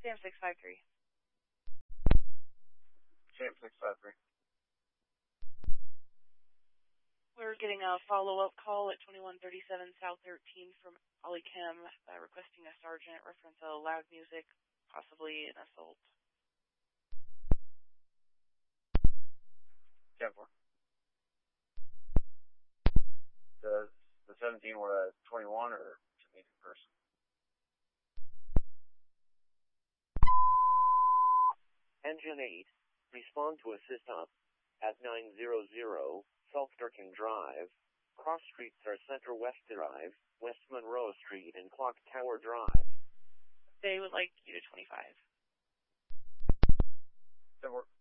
Sam 653. Sam 653. We're getting a follow-up call at 2137 South 13 from Ollie Kim requesting a sergeant, reference to loud music, possibly an assault. 10-4. Does the 17 want a 21 or to meet in person? Engine 8, respond to assist up at 900 South Durkin Drive. Cross streets are Center West Drive, West Monroe Street, and Clock Tower Drive. They would like you to 25. 10-4.